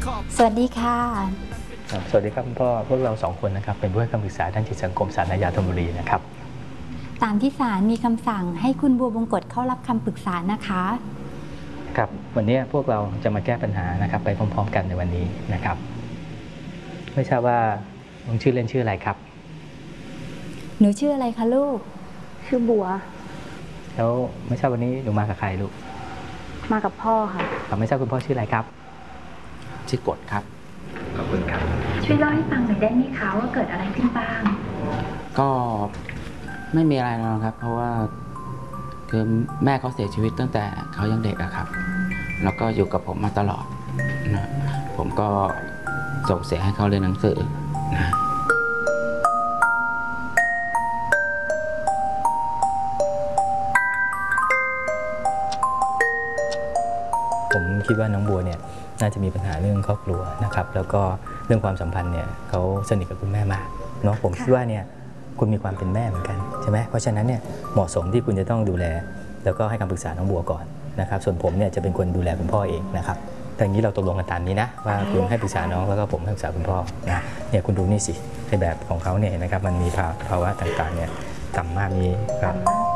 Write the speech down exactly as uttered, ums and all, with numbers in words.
สวัสดีค่ะสวัสดีครับคุณพ่อพวกเราสองคนนะครับเป็นผู้ให้คำปรึกษาด้านจิตสังคมศาลอาญาธนบุรีนะครับตามที่ศาลมีคำสั่งให้คุณบัวบงกตเข้ารับคำปรึกษานะคะครับวันนี้พวกเราจะมาแก้ปัญหานะครับไปพร้อมๆกันในวันนี้นะครับไม่ทราบว่าน้องชื่อเล่นชื่ออะไรครับหนูชื่ออะไรคะลูกชื่อบัวแล้วไม่ทราบวันนี้หนูมากับใครลูกมากับพ่อค่ะไม่ทราบคุณพ่อชื่ออะไรครับชื่อกฎครับขอบคุณครับช่วยเล่าให้ฟังหน่อยได้ไหมคะว่าเกิดอะไรขึ้นบ้างก็ไม่มีอะไรนะครับเพราะว่าคือแม่เขาเสียชีวิตตั้งแต่เขายังเด็กอะครับแล้วก็อยู่กับผมมาตลอดนะผมก็ส่งเสียให้เขาเรียนหนังสือนะผมคิดว่าน้องบัวเนี่ยน่าจะมีปัญหาเรื่องครอบครัวนะครับแล้วก็เรื่องความสัมพันธ์เนี่ยเขาสนิทกับคุณแม่มากเนาะผมคิดว่าเนี่ยคุณมีความเป็นแม่เหมือนกันใช่ไหมเพราะฉะนั้นเนี่ยเหมาะสมที่คุณจะต้องดูแลแล้วก็ให้คำปรึกษาน้องบัวก่อนนะครับส่วนผมเนี่ยจะเป็นคนดูแลคุณพ่อเองนะครับแต่อย่างนี้เราตกลงกันตามนี้นะว่าคุณให้ปรึกษาน้องแล้วก็ผมให้ปรึกษาคุณพ่อนะเนี่ยคุณดูนี่สิในแบบของเขาเนี่ยนะครับมันมีภาวะต่างๆเนี่ยต่ำมากมีครับ